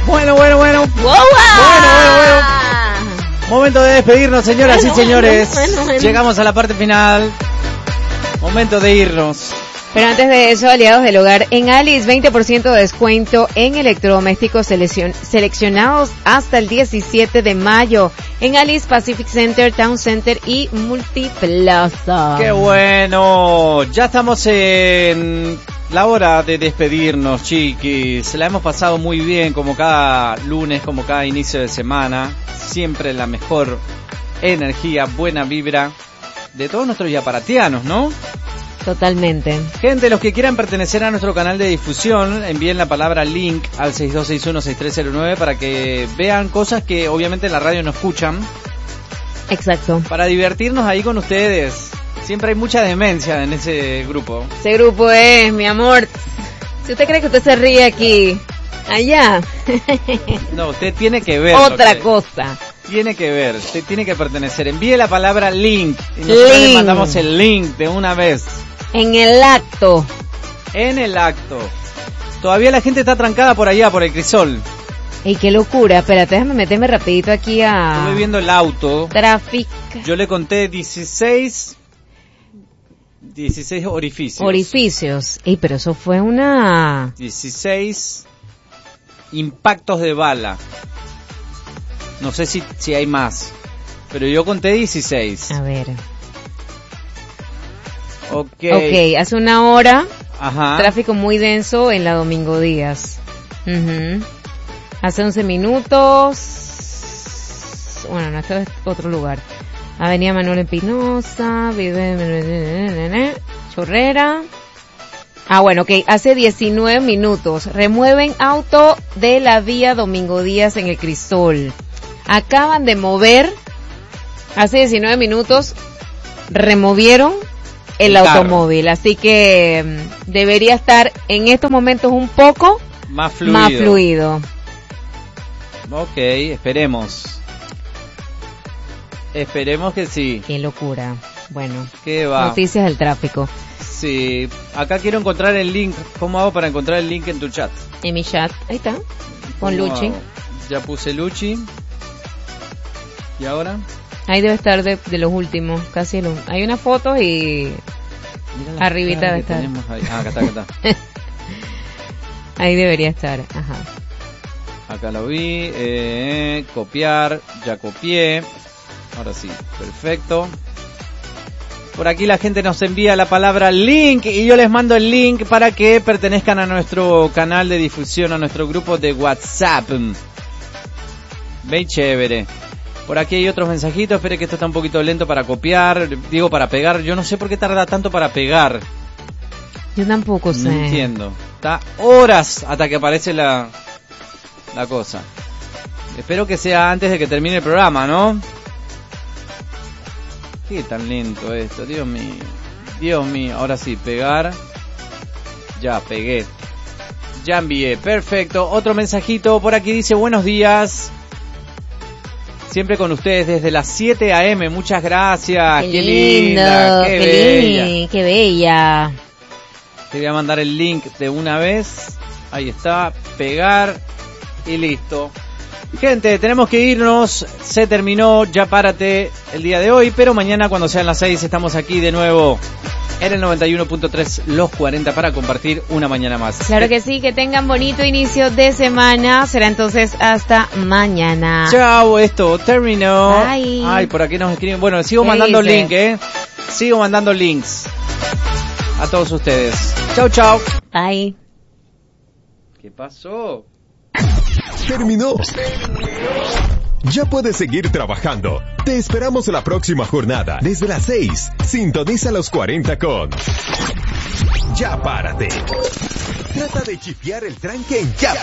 Bueno. ¡Wow! Bueno. Momento de despedirnos, señoras y señores. Bueno. Llegamos a la parte final. Momento de irnos. Pero antes de eso, aliados del hogar, en Alice 20% de descuento en electrodomésticos seleccionados hasta el 17 de mayo. En Alice Pacific Center, Town Center y Multiplaza. ¡Qué bueno! Ya estamos en la hora de despedirnos, chiquis. La hemos pasado muy bien, como cada lunes, como cada inicio de semana. Siempre la mejor energía, buena vibra de todos nuestros yaparatianos, ¿no? Totalmente. Gente, los que quieran pertenecer a nuestro canal de difusión, envíen la palabra link al 6261-6309 para que vean cosas que obviamente en la radio no escuchan. Exacto. Para divertirnos ahí con ustedes. Siempre hay mucha demencia en ese grupo. Ese grupo es, mi amor. Si usted cree que usted se ríe aquí, allá. No, usted tiene que ver. Otra cosa. Tiene que ver, usted tiene que pertenecer. Envíe la palabra link y nosotros le mandamos el link de una vez. En el acto. En el acto. Todavía la gente está trancada por allá, por el Crisol. ¡Ey, qué locura! Espérate, déjame meterme rapidito aquí a... Estuve viendo el auto. Tráfico. Yo le conté 16 orificios. Orificios. Ey, pero eso fue una... 16 impactos de bala. No sé si hay más, pero yo conté 16. A ver. Ok, hace una hora, ajá. Tráfico muy denso en la Domingo Díaz. Hace 11 minutos, bueno, no, esto es otro lugar. Avenida Manuel Espinosa, Chorrera. Bueno, hace 19 minutos, remueven auto de la vía Domingo Díaz en el Crisol. Acaban de mover, hace 19 minutos, removieron el automóvil, así que debería estar en estos momentos un poco más fluido. Ok, esperemos que sí. Qué locura. Bueno, ¿qué va? Noticias del tráfico. Sí, acá quiero encontrar el link. ¿Cómo hago para encontrar el link en tu chat? En mi chat, ahí está, con Luchi. Hago? Ya puse Luchi. ¿Y ahora? Ahí debe estar de los últimos, casi hay una foto y arribita debe estar. Ahí. Acá está. Ahí debería estar, ajá. Acá lo vi, copiar, ya copié. Ahora sí, perfecto. Por aquí la gente nos envía la palabra link y yo les mando el link para que pertenezcan a nuestro canal de difusión, a nuestro grupo de WhatsApp. Ve chévere. Por aquí hay otros mensajitos, espere que esto está un poquito lento para copiar, digo para pegar, yo no sé por qué tarda tanto para pegar. Yo tampoco sé. No entiendo. Está horas hasta que aparece la cosa. Espero que sea antes de que termine el programa, ¿no? ¿Qué tan lento esto? Dios mío. Ahora sí, pegar. Ya, pegué. Ya envié. Perfecto. Otro mensajito por aquí dice, buenos días. Siempre con ustedes desde las 7 a.m. Muchas gracias. Qué linda. Qué bella. Te voy a mandar el link de una vez. Ahí está. Pegar. Y listo. Gente, tenemos que irnos. Se terminó Ya Párate el día de hoy. Pero mañana cuando sean las 6 estamos aquí de nuevo en el 91.3 Los 40 para compartir una mañana más. Claro que sí, que tengan bonito inicio de semana. Será entonces hasta mañana. Chao, esto terminó. Bye. Ay, por aquí nos escriben. Bueno, sigo mandando link, Sigo mandando links a todos ustedes. Chao. Bye. ¿Qué pasó? Terminó. Ya puedes seguir trabajando. Te esperamos la próxima jornada desde las 6. Sintoniza los 40 con Ya Párate. Trata de chipear el tranque en Ya